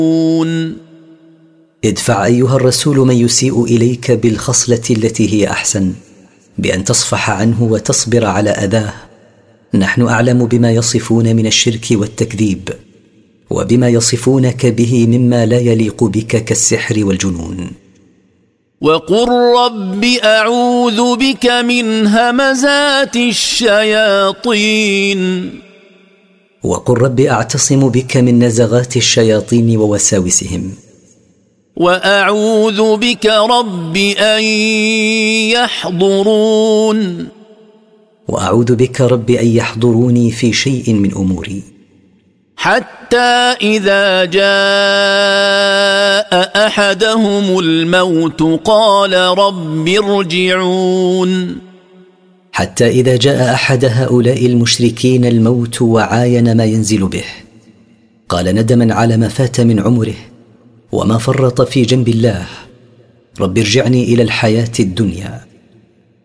ادفع أيها الرسول من يسيء إليك بالخصلة التي هي أحسن، بأن تصفح عنه وتصبر على أذاه. نحن أعلم بما يصفون من الشرك والتكذيب، وبما يصفونك به مما لا يليق بك كالسحر والجنون. وقل رب أعوذ بك من همزات الشياطين. وقل رب أعتصم بك من نزغات الشياطين ووساوسهم. وأعوذ بك رب أن يحضرون. وأعوذ بك رب أن يحضروني في شيء من أموري. حتى إذا جاء أحدهم الموت قال رب ارجعون. حتى إذا جاء أحد هؤلاء المشركين الموت وعاين ما ينزل به، قال ندما على ما فات من عمره وما فرط في جنب الله: رب ارجعني إلى الحياة الدنيا.